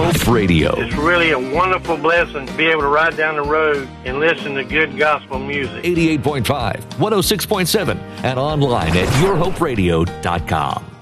Hope Radio. It's really a wonderful blessing to be able to ride down the road and listen to good gospel music. 88.5, 106.7, and online at yourhoperadio.com.